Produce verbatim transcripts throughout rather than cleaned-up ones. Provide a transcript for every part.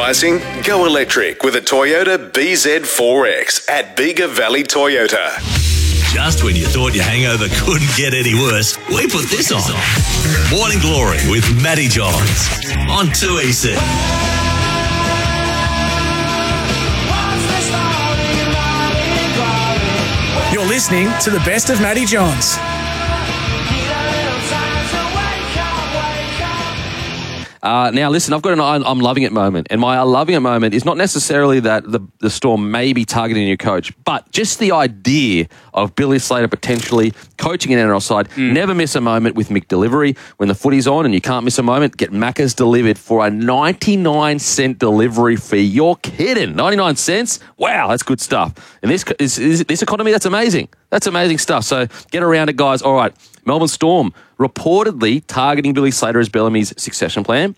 Downsizing? Go electric with a Toyota B Z four X at Bega Valley Toyota. Just when you thought your hangover couldn't get any worse, we put this on. Morning Glory with Matty Johns on two E C. You're listening to the best of Matty Johns. Uh, now, listen, I've got an I- I'm loving it moment. And my I loving it moment is not necessarily that the, the Storm may be targeting your coach, but just the idea of Billy Slater potentially coaching an N R L side. Mm. Never miss a moment with McDelivery. When the footy's on and you can't miss a moment, get Macca's delivered for a ninety-nine cent delivery fee. You're kidding. ninety-nine cents? Wow, that's good stuff. And this, this, this economy, that's amazing. That's amazing stuff. So get around it, guys. All right. Melbourne Storm reportedly targeting Billy Slater as Bellamy's succession plan.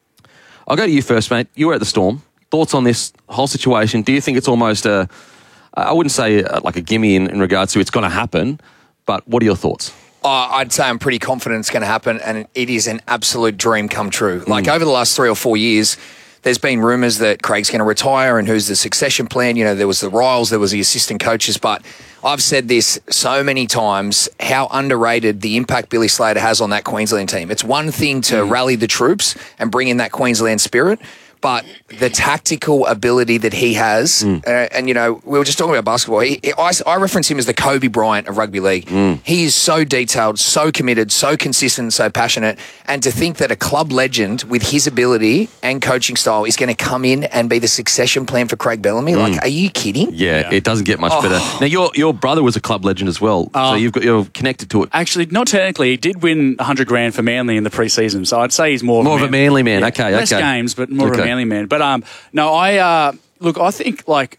I'll go to you first, mate. You were at the Storm. Thoughts on this whole situation? Do you think it's almost a, I wouldn't say a, like a gimme in, in regards to it's going to happen, but what are your thoughts? Uh, I'd say I'm pretty confident it's going to happen, and it is an absolute dream come true. Mm. Like over the last three or four years, there's been rumours that Craig's going to retire and who's the succession plan. You know, there was the Riles, there was the assistant coaches, but I've said this so many times, how underrated the impact Billy Slater has on that Queensland team. It's one thing to mm. rally the troops and bring in that Queensland spirit, but the tactical ability that he has, mm. uh, and, you know, we were just talking about basketball. He, he, I, I reference him as the Kobe Bryant of rugby league. Mm. He is so detailed, so committed, so consistent, so passionate. And to think that a club legend with his ability and coaching style is going to come in and be the succession plan for Craig Bellamy, mm. like, are you kidding? Yeah, yeah, it doesn't get much oh. better. Now, your your brother was a club legend as well, uh, so you've got, you're connected to it. Actually, not technically. He did win one hundred grand for Manly in the pre-season, so I'd say he's more, more of a Manly man. Yeah, okay, less okay. games, but more okay. of a Manly man. But um, no, I uh, look. I think like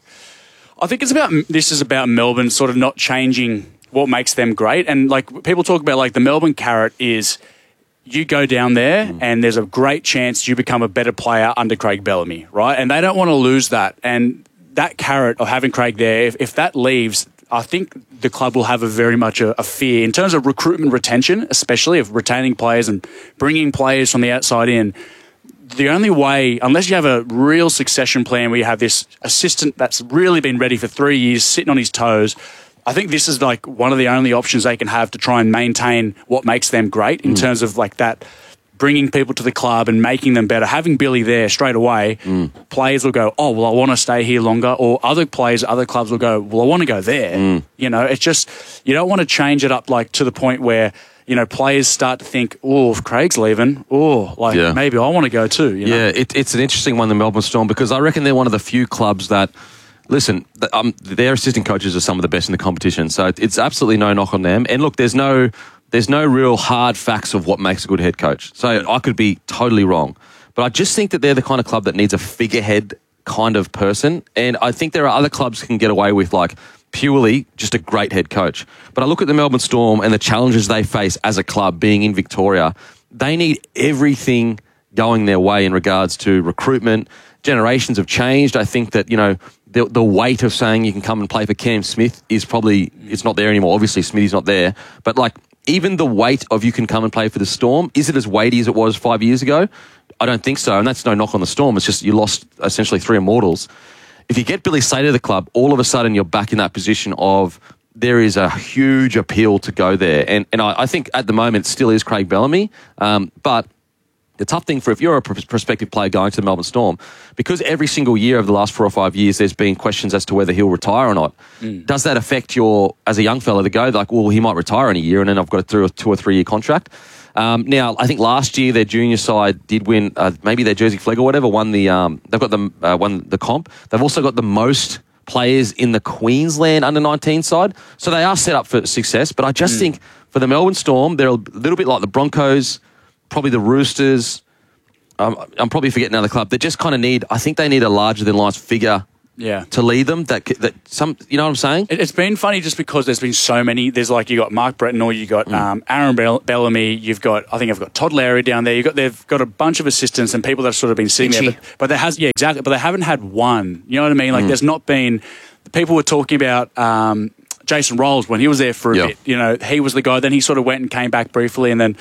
I think it's about this is about Melbourne sort of not changing what makes them great, and like people talk about like the Melbourne carrot is you go down there mm. and there's a great chance you become a better player under Craig Bellamy, right? And they don't want to lose that, and that carrot of having Craig there, if, if that leaves, I think the club will have a very much a, a fear in terms of recruitment retention, especially of retaining players and bringing players from the outside in. The only way, unless you have a real succession plan where you have this assistant that's really been ready for three years, sitting on his toes, I think this is like one of the only options they can have to try and maintain what makes them great in mm. terms of like that, bringing people to the club and making them better. Having Billy there straight away, mm. players will go, oh, well, I want to stay here longer. Or other players, other clubs will go, well, I want to go there. Mm. You know, it's just, you don't want to change it up like to the point where, you know, players start to think, oh, if Craig's leaving, oh, like yeah. maybe I want to go too. You know? Yeah, it, it's an interesting one, the Melbourne Storm, because I reckon they're one of the few clubs that, listen, um, their assistant coaches are some of the best in the competition, so it's absolutely no knock on them. And look, there's no, there's no real hard facts of what makes a good head coach. So I could be totally wrong, but I just think that they're the kind of club that needs a figurehead kind of person, and I think there are other clubs that can get away with like purely just a great head coach. But I look at the Melbourne Storm and the challenges they face as a club being in Victoria. They need everything going their way in regards to recruitment. Generations have changed. I think that, you know, the, the weight of saying you can come and play for Cam Smith is probably, it's not there anymore. Obviously, Smithy's not there. But like, even the weight of you can come and play for the Storm, is it as weighty as it was five years ago? I don't think so. And that's no knock on the Storm. It's just you lost essentially three immortals. If you get Billy Slater to the club, all of a sudden you're back in that position of there is a huge appeal to go there. And and I, I think at the moment it still is Craig Bellamy. Um, but the tough thing for if you're a prospective player going to the Melbourne Storm, because every single year over the last four or five years there's been questions as to whether he'll retire or not. Mm. Does that affect your, as a young fella to go, like, well, he might retire in a year and then I've got to do a two or three year contract? Um, now, I think last year their junior side did win, uh, maybe their Jersey Flegg or whatever, won the, um, they've got the, uh, won the comp. They've also got the most players in the Queensland under nineteen side. So they are set up for success. But I just mm. think for the Melbourne Storm, they're a little bit like the Broncos, probably the Roosters. Um, I'm probably forgetting another club. They just kind of need, I think they need a larger than life figure yeah. to lead them. That that some, you know what I'm saying? It's been funny just because there's been so many. There's like you got Mark Brettenor, you got mm. um, Aaron Bell- Bellamy, you've got I think I've got Todd Lowry down there. You got they've got a bunch of assistants and people that have sort of been sitting Itchy. there, but, but there has yeah exactly, but they haven't had one. You know what I mean? Like mm. there's not been. People were talking about um, Jason Rolls when he was there for a yeah. bit. You know, he was the guy. Then he sort of went and came back briefly, and then.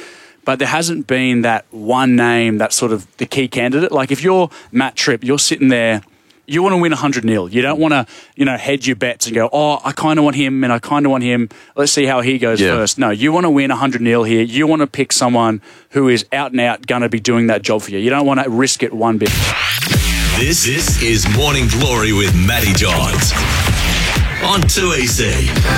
but there hasn't been that one name that's sort of the key candidate. Like if you're Matt Tripp, you're sitting there, you want to win one hundred nil. You don't want to, you know, hedge your bets and go, oh, I kind of want him and I kind of want him. Let's see how he goes Yeah. first. No, you want to win one hundred nil here. You want to pick someone who is out and out going to be doing that job for you. You don't want to risk it one bit. This, this is Morning Glory with Matty Johns on two E C.